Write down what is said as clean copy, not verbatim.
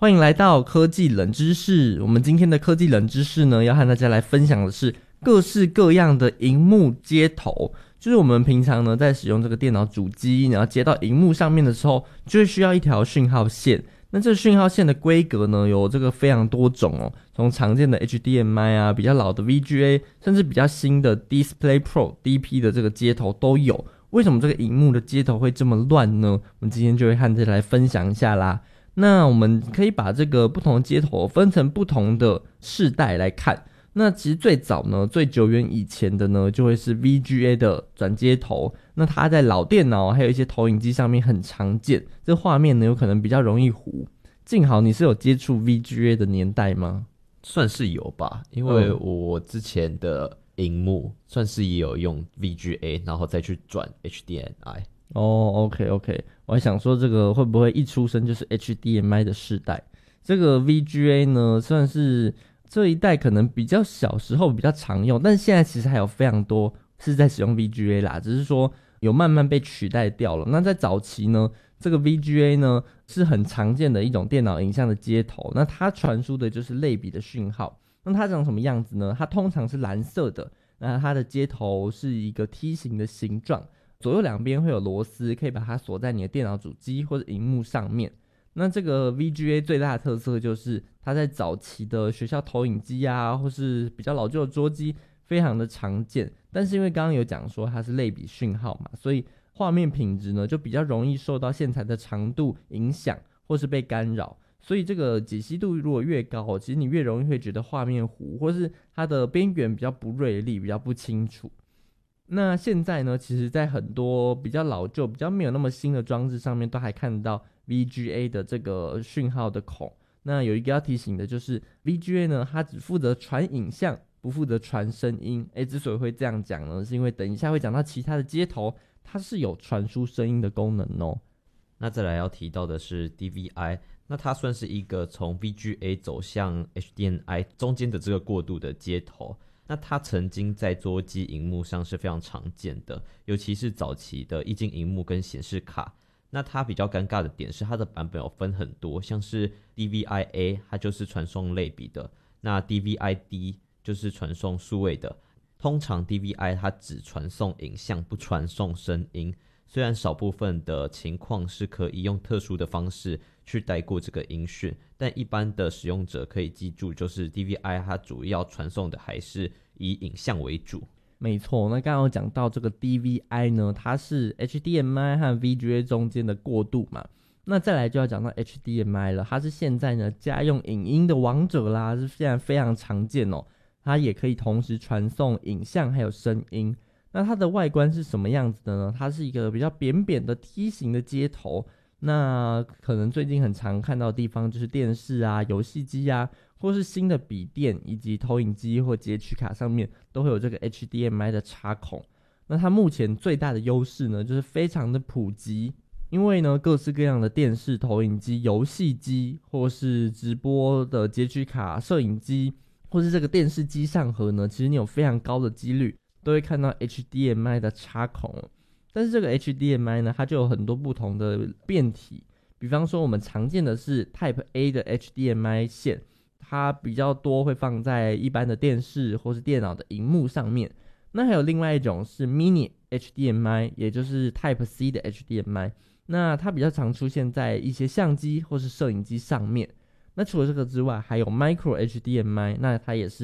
欢迎来到科技冷知识。我们今天的科技冷知识呢，要和大家来分享的是各式各样的萤幕接头。就是我们平常呢在使用这个电脑主机，然后接到萤幕上面的时候，就会需要一条讯号线。那这讯号线的规格呢，有这个非常多种哦，从常见的 HDMI 啊，比较老的 VGA， 甚至比较新的 DisplayPort、DP 的这个接头都有。为什么这个萤幕的接头会这么乱呢？我们今天就会和大家来分享一下啦。那我们可以把这个不同的接头分成不同的世代来看。那其实最早呢，最久远以前的呢，就会是 VGA 的转接头。那它在老电脑还有一些投影机上面很常见，这画面呢有可能比较容易糊。静豪，你是有接触 VGA 的年代吗？ 算是有吧，因为我之前的萤幕算是也有用 VGA， 然后再去转 HDMI。 OK， 我还想说这个会不会一出生就是 HDMI 的世代？这个 VGA 呢，算是这一代可能比较小时候比较常用，但是现在其实还有非常多是在使用 VGA 啦，只是说有慢慢被取代掉了。那在早期呢，这个 VGA 呢是很常见的一种电脑影像的接头，那它传输的就是类比的讯号。那它长什么样子呢？它通常是蓝色的，那它的接头是一个梯形的形状。左右两边会有螺丝，可以把它锁在你的电脑主机或者萤幕上面。那这个 VGA 最大的特色就是它在早期的学校投影机啊，或是比较老旧的桌机非常的常见。但是因为刚刚有讲说它是类比讯号嘛，所以画面品质呢就比较容易受到线材的长度影响或是被干扰。所以这个解析度如果越高，其实你越容易会觉得画面糊，或是它的边缘比较不锐利，比较不清楚。那现在呢，其实在很多比较老旧比较没有那么新的装置上面都还看得到 VGA 的这个讯号的孔。那有一个要提醒的就是 VGA 呢，它只负责传影像，不负责传声音。之所以会这样讲呢，是因为等一下会讲到其他的接头它是有传输声音的功能哦。 那再来要提到的是 DVI， 那它算是一个从 VGA 走向 HDMI 中间的这个过渡的接头。那它曾经在桌机萤幕上是非常常见的，尤其是早期的液晶萤幕跟显示卡。那它比较尴尬的点是它的版本有分很多，像是 DVI-A 它就是传送类比的，那 DVI-D 就是传送数位的。通常 DVI 它只传送影像不传送声音，虽然少部分的情况是可以用特殊的方式去带过这个音讯，但一般的使用者可以记住，就是 DVI 它主要传送的还是以影像为主。 没错，那刚刚有讲到这个 DVI 呢，它是 HDMI 和 VGA 中间的过渡嘛。那再来就要讲到 HDMI 了，它是现在呢家用影音的王者啦，是现在非常常见哦。它也可以同时传送影像还有声音。那它的外观是什么样子的呢？它是一个比较扁扁的梯形的接头。那可能最近很常看到的地方就是电视啊、游戏机啊，或是新的笔电以及投影机或截取卡上面都会有这个 HDMI 的插孔。那它目前最大的优势呢，就是非常的普及。因为呢，各式各样的电视、投影机、游戏机，或是直播的截取卡、摄影机，或是这个电视机上盒呢，其实你有非常高的几率都会看到 HDMI 的插孔。但是这个 HDMI 呢，它就有很多不同的变体。比方说我们常见的是 Type A 的 HDMI 线，它比较多会放在一般的电视或是电脑的萤幕上面。那还有另外一种是 Mini HDMI， 也就是 Type C 的 HDMI， 那它比较常出现在一些相机或是摄影机上面。那除了这个之外，还有 Micro HDMI， 那它也是